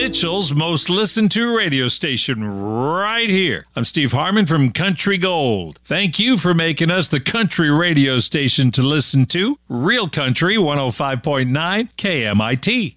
Mitchell's most listened to radio station right here. I'm Steve Harmon from Country Gold. Thank you for making us the country radio station to listen to. Real Country 105.9 KMIT.